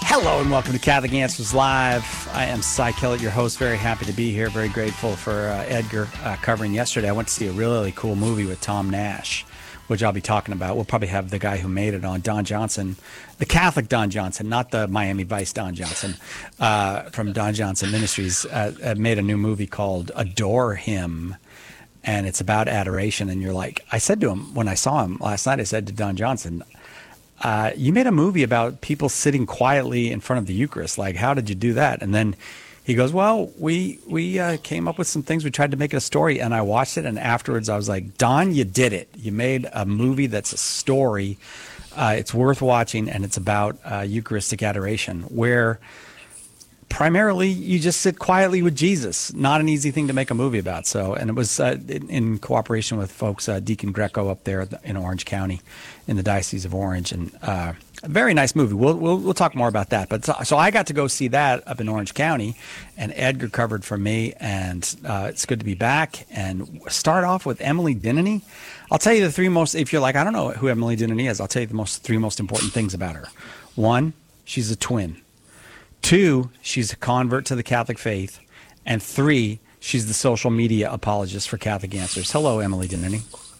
Hello and welcome to Catholic Answers Live. I am Cy Kellett, your host. Very happy to be here. Very grateful for Edgar covering yesterday. I went to see a really cool movie with Tom Nash, which I'll be talking about. We'll probably have the guy who made it on, Don Johnson, the Catholic Don Johnson, not the Miami Vice Don Johnson, from Don Johnson Ministries, made a new movie called Adore Him. And it's about adoration. And you're like, I said to him when I saw him last night, I said to Don Johnson, you made a movie about people sitting quietly in front of the Eucharist. Like, how did you do that? And then he goes, well, we came up with some things. We tried to make it a story. And I watched it. And afterwards, I was like, Don, you did it. You made a movie that's a story. It's worth watching. And it's about Eucharistic adoration, where primarily you just sit quietly with Jesus. Not an easy thing to make a movie about. So, and it was in cooperation with folks, Deacon Greco up there in Orange County, in the Diocese of Orange, and a very nice movie. We'll talk more about that. But so I got to go see that up in Orange County, and Edgar covered for me, and it's good to be back. And start off with Emily Denneny. I'll tell you the three most. If you're like, I don't know who Emily Denneny is, I'll tell you the three most important things about her. One, she's a twin. Two, she's a convert to the Catholic faith. And three, she's the social media apologist for Catholic Answers. Hello, Emily Denneny.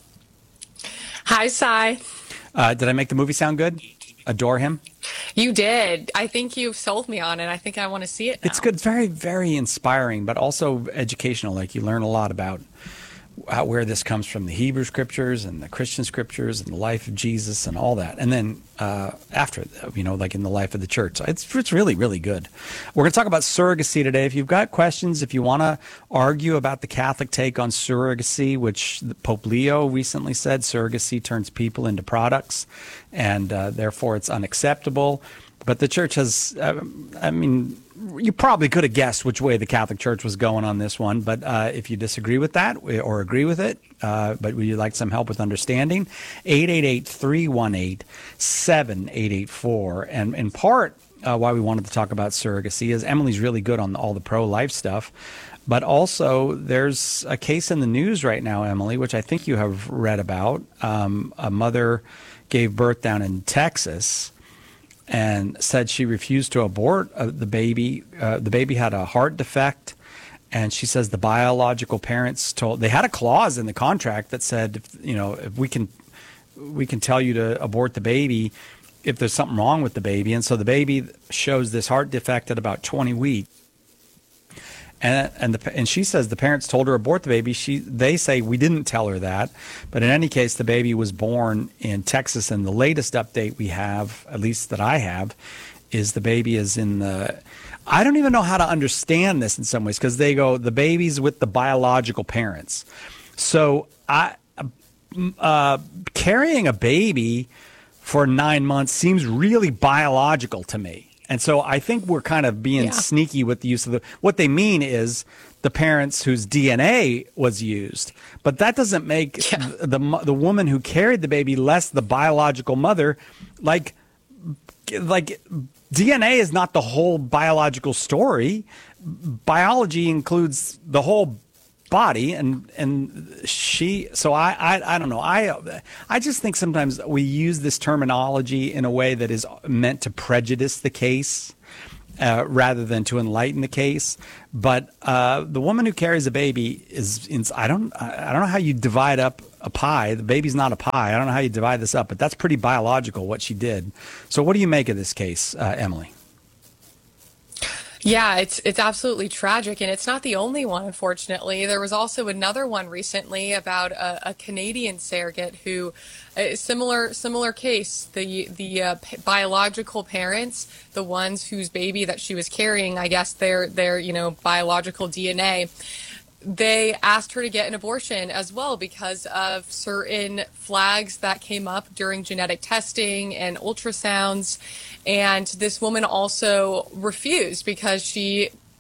Hi, Cy. Did I make the movie sound good? Adore Him? You did. I think you've sold me on it. I think I want to see it now. It's good. Very, very inspiring, but also educational. Like, you learn a lot about where this comes from, the Hebrew scriptures and the Christian scriptures and the life of Jesus and all that. And then after, like in the life of the church. So it's really, really good. We're going to talk about surrogacy today. If you've got questions, if you want to argue about the Catholic take on surrogacy, which Pope Leo recently said, surrogacy turns people into products, and therefore it's unacceptable. But the church has, you probably could have guessed which way the Catholic Church was going on this one. But if you disagree with that or agree with it, but would you like some help with understanding, 888-318-7884. And in part, why we wanted to talk about surrogacy is Emily's really good on all the pro-life stuff. But also, there's a case in the news right now, Emily, which I think you have read about. A mother gave birth down in Texas and said she refused to abort the baby. The baby had a heart defect, and she says the biological parents they had a clause in the contract that said, if we can tell you to abort the baby if there's something wrong with the baby. And so the baby shows this heart defect at about 20 weeks. And she says the parents told her to abort the baby. They say we didn't tell her that, but in any case, the baby was born in Texas, and the latest update we have, at least that I have, is the baby is in the. I don't even know how to understand this in some ways, because they go the baby's with the biological parents. So carrying a baby for 9 months seems really biological to me. And so I think we're kind of being sneaky with the use of what they mean is the parents whose DNA was used. But that doesn't make the woman who carried the baby less the biological mother. Like DNA is not the whole biological story. Biology includes the whole body, and she. So I don't know. I just think sometimes we use this terminology in a way that is meant to prejudice the case rather than to enlighten the case. But the woman who carries a baby I don't know how you divide up a pie. The baby's not a pie. I don't know how you divide this up, but that's pretty biological what she did. So what do you make of this case, Emily? Yeah, it's absolutely tragic, and it's not the only one, unfortunately. There was also another one recently about a Canadian surrogate who, similar case. The biological parents, the ones whose baby that she was carrying, I guess their biological DNA, they asked her to get an abortion as well because of certain flags that came up during genetic testing and ultrasounds. And this woman also refused because she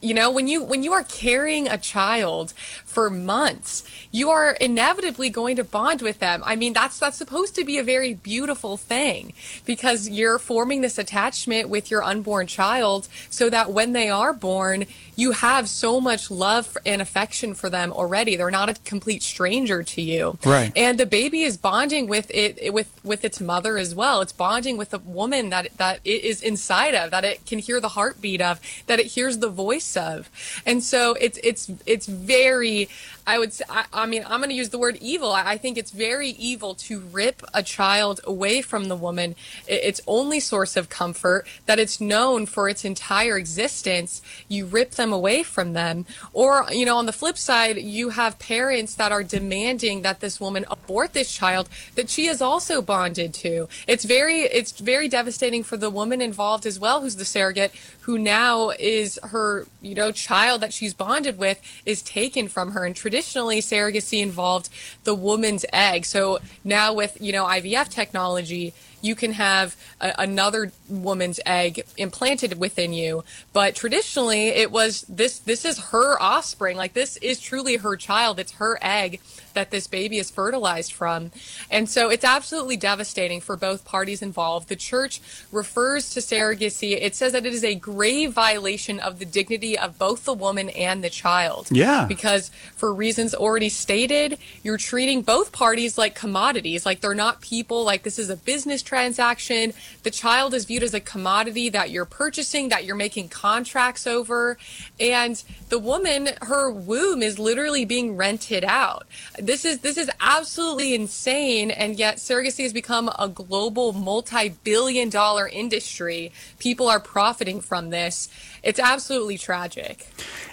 when you are carrying a child for months, you are inevitably going to bond with them. I mean, that's supposed to be a very beautiful thing because you're forming this attachment with your unborn child so that when they are born, you have so much love and affection for them already. They're not a complete stranger to you. Right. And the baby is bonding with with its mother as well. It's bonding with the woman that it is inside of, that it can hear the heartbeat of, that it hears the voice of. And so it's very, I would say, I mean, I'm going to use the word evil. I think it's very evil to rip a child away from the woman, its only source of comfort, that it's known for its entire existence. You rip them away from them. Or, on the flip side, you have parents that are demanding that this woman abort this child that she is also bonded to. It's very devastating for the woman involved as well, who's the surrogate, who now is her, child that she's bonded with is taken from her. And traditionally, surrogacy involved the woman's egg. So now with, IVF technology, you can have another woman's egg implanted within you. But traditionally, it was this is her offspring. Like, this is truly her child. It's her egg that this baby is fertilized from. And so it's absolutely devastating for both parties involved. The church refers to surrogacy. It says that it is a grave violation of the dignity of both the woman and the child. Yeah. Because for reasons already stated, you're treating both parties like commodities, like they're not people, like this is a business transaction. The child is viewed as a commodity that you're purchasing, that you're making contracts over. And the woman, her womb is literally being rented out. This is absolutely insane, and yet surrogacy has become a global multi-billion-dollar industry. People are profiting from this. It's absolutely tragic.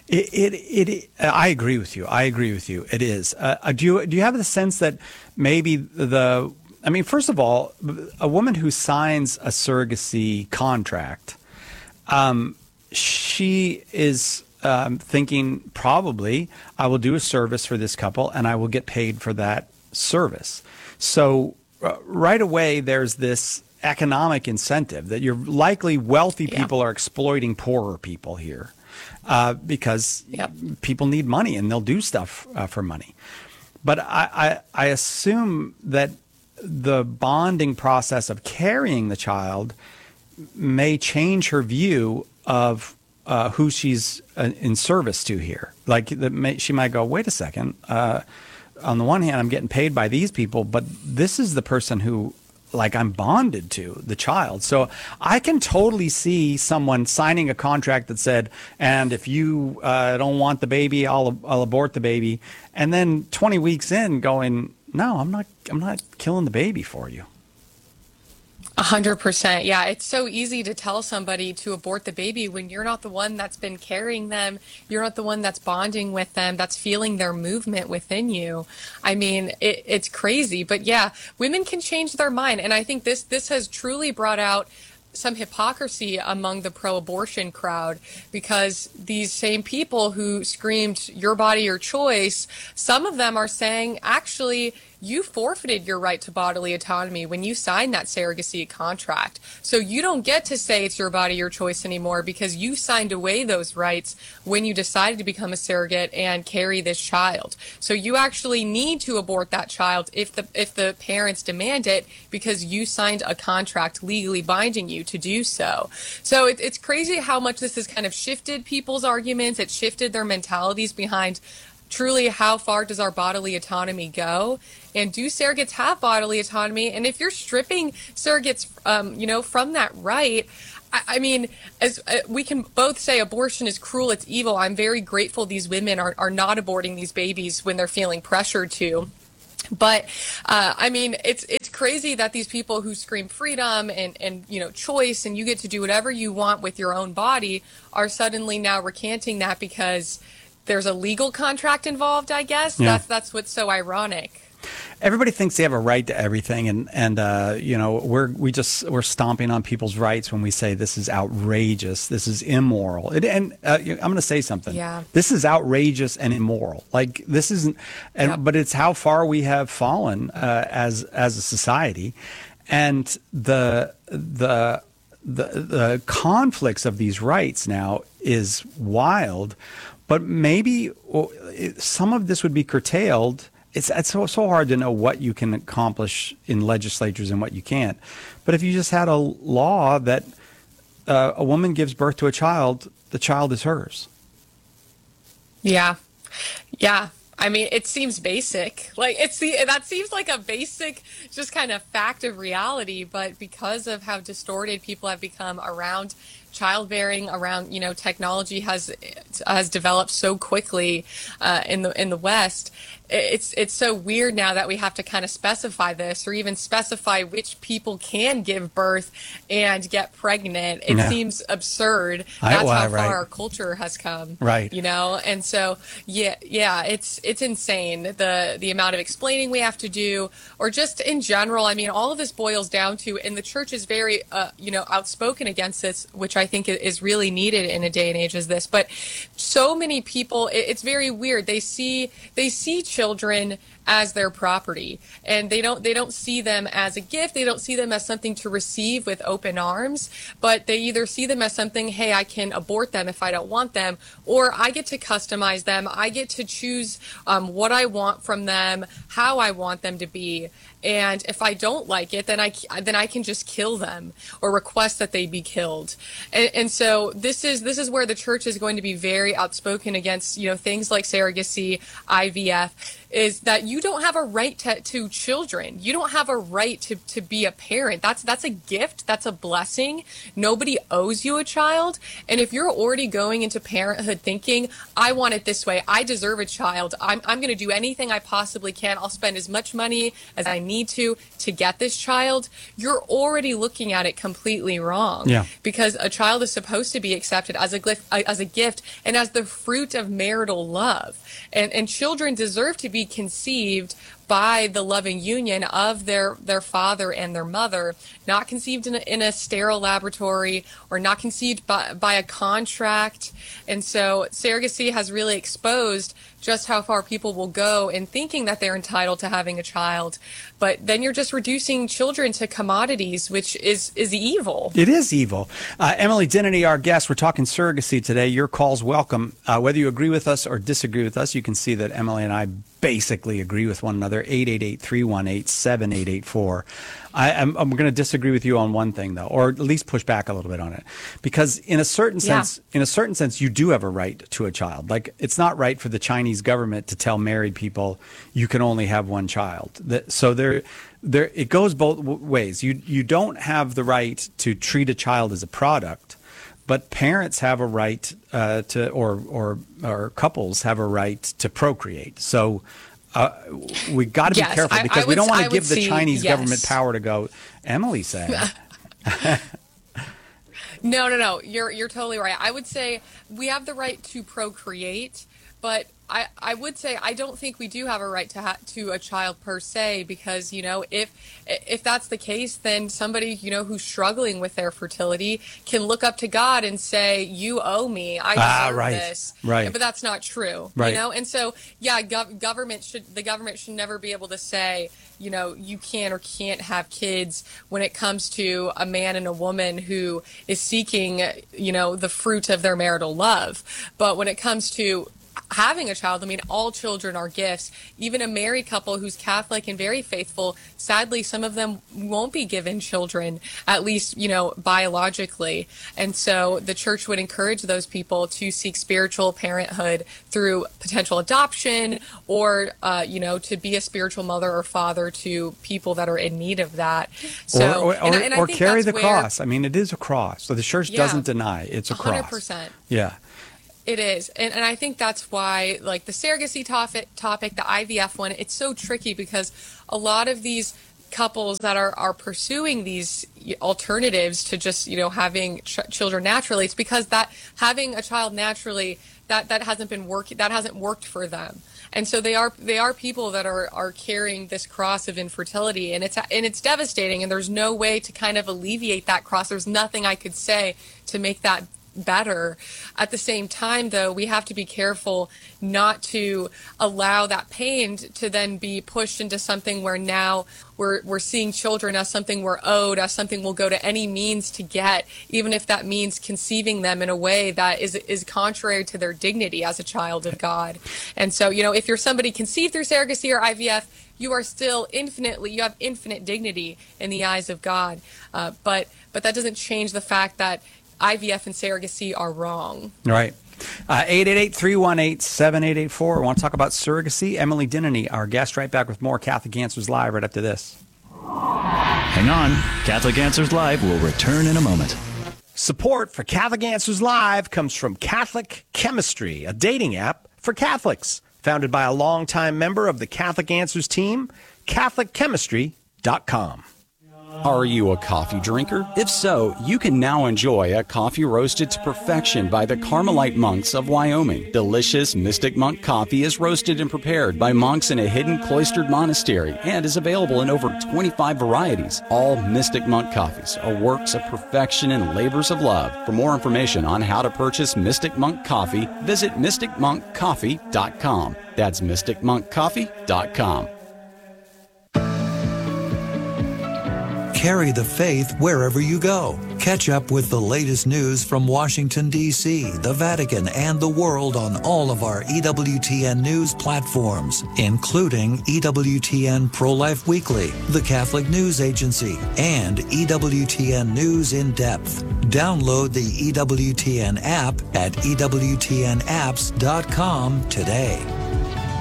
I agree with you. It is. Do you have the sense that maybe first of all, a woman who signs a surrogacy contract, she is thinking probably, I will do a service for this couple and I will get paid for that service. So right away, there's this economic incentive that you're likely wealthy people are exploiting poorer people here because people need money and they'll do stuff for money. But I assume that the bonding process of carrying the child may change her view of who she's in service to here. Like she might go, wait a second. On the one hand, I'm getting paid by these people, but this is the person who, like, I'm bonded to, the child. So I can totally see someone signing a contract that said, and if you don't want the baby, I'll abort the baby. And then 20 weeks in going, no, I'm not killing the baby for you. 100%. Yeah, it's so easy to tell somebody to abort the baby when you're not the one that's been carrying them. You're not the one that's bonding with them, that's feeling their movement within you. I mean, it's crazy. But yeah, women can change their mind. And I think this has truly brought out some hypocrisy among the pro-abortion crowd, because these same people who screamed, your body, your choice, some of them are saying, actually, you forfeited your right to bodily autonomy when you signed that surrogacy contract. So you don't get to say it's your body, your choice anymore because you signed away those rights when you decided to become a surrogate and carry this child. So you actually need to abort that child if the parents demand it because you signed a contract legally binding you to do so. So it's crazy how much this has kind of shifted people's arguments. It shifted their mentalities behind truly how far does our bodily autonomy go, and do surrogates have bodily autonomy? And if you're stripping surrogates from that right, I mean, as we can both say abortion is cruel, it's evil. I'm very grateful these women are not aborting these babies when they're feeling pressured to. But I mean, it's crazy that these people who scream freedom and choice and you get to do whatever you want with your own body are suddenly now recanting that because there's a legal contract involved, I guess. Yeah. That's what's so ironic. Everybody thinks they have a right to everything, and we're stomping on people's rights when we say this is outrageous, this is immoral. I'm going to say something. Yeah. This is outrageous and immoral. Like, this isn't, but it's how far we have fallen as a society, and the conflicts of these rights now is wild. But maybe some of this would be curtailed. It's so hard to know what you can accomplish in legislatures and what you can't. But if you just had a law that a woman gives birth to a child, the child is hers. Yeah. Yeah. I mean, it seems basic. Like that seems like a basic, just kind of fact of reality. But because of how distorted people have become around childbearing, around technology has developed so quickly in the West. It's so weird now that we have to kind of specify this, or even specify which people can give birth and get pregnant. It seems absurd. That's how far our culture has come. Right. And so yeah, it's insane the amount of explaining we have to do, or just in general. I mean, all of this boils down to, and the church is very outspoken against this, which I think is really needed in a day and age as this. But so many people, it's very weird. They see children as their property, and they don't see them as a gift. They don't see them as something to receive with open arms, but they either see them as something, hey, I can abort them if I don't want them, or I get to customize them. I get to choose what I want from them, how I want them to be. And if I don't like it, then I can just kill them or request that they be killed. And so this is where the church is going to be very outspoken against things like surrogacy, IVF. Is that you don't have a right to children. You don't have a right to be a parent. That's a gift. That's a blessing. Nobody owes you a child. And if you're already going into parenthood thinking, I want it this way, I deserve a child, I'm going to do anything I possibly can, I'll spend as much money as I need to get this child, you're already looking at it completely wrong. Yeah. Because a child is supposed to be accepted as a gift and as the fruit of marital love. And children deserve to be conceived by the loving union of their father and their mother, not conceived in a sterile laboratory, or not conceived by a contract. And so surrogacy has really exposed just how far people will go in thinking that they're entitled to having a child. But then you're just reducing children to commodities, which is evil. It is evil. Emily Dennedy, our guest. We're talking surrogacy today. Your call's welcome. Whether you agree with us or disagree with us, you can see that Emily and I basically agree with one another. 888-318-7884. I'm going to disagree with you on one thing, though, or at least push back a little bit on it, because in a certain sense, you do have a right to a child. Like, it's not right for the Chinese government to tell married people you can only have one child. So there, it goes both ways. You don't have the right to treat a child as a product, but parents have a right or couples have a right to procreate. So we got to be careful, because we don't want to give the Chinese government power to go, Emily said. No. You're totally right. I would say we have the right to procreate, but I would say I don't think we do have a right to a child per se, because if that's the case, then somebody who's struggling with their fertility can look up to God and say, you owe me, I deserve this. Right. But that's not true. Right. And so the government should never be able to say, you can or can't have kids when it comes to a man and a woman who is seeking the fruit of their marital love. But when it comes to having a child, I mean, all children are gifts. Even a married couple who's Catholic and very faithful, sadly, some of them won't be given children, at least, biologically. And so the church would encourage those people to seek spiritual parenthood through potential adoption, or, to be a spiritual mother or father to people that are in need of that. So, or carry the cross. I mean, it is a cross. So the church doesn't deny it's a 100%. cross. 100%. Yeah. It is. And I think that's why, like, the surrogacy topic, the IVF one, it's so tricky, because a lot of these couples that are pursuing these alternatives to just, having children naturally, it's because that having a child naturally, that hasn't worked for them. And so they are people that are carrying this cross of infertility, and it's devastating, and there's no way to kind of alleviate that cross. There's nothing I could say to make that better. At the same time, though, we have to be careful not to allow that pain to then be pushed into something where now we're seeing children as something we're owed, as something we'll go to any means to get, even if that means conceiving them in a way that is contrary to their dignity as a child of God. And so, if you're somebody conceived through surrogacy or IVF, you are still you have infinite dignity in the eyes of God. But that doesn't change the fact that IVF and surrogacy are wrong. Right. 888-318-7884. I want to talk about surrogacy. Emily Denneny, our guest, right back with more Catholic Answers Live right after this. Hang on. Catholic Answers Live will return in a moment. Support for Catholic Answers Live comes from Catholic Chemistry, a dating app for Catholics. Founded by a longtime member of the Catholic Answers team, CatholicChemistry.com. Are you a coffee drinker? If so, you can now enjoy a coffee roasted to perfection by the Carmelite monks of Wyoming. Delicious Mystic Monk coffee is roasted and prepared by monks in a hidden cloistered monastery and is available in over 25 varieties. All Mystic Monk coffees are works of perfection and labors of love. For more information on how to purchase Mystic Monk coffee, visit mysticmonkcoffee.com. That's mysticmonkcoffee.com. Carry the faith wherever you go. Catch up with the latest news from Washington, D.C., the Vatican, and the world on all of our EWTN news platforms, including EWTN Pro-Life Weekly, the Catholic News Agency, and EWTN News in Depth. Download the EWTN app at EWTNapps.com today.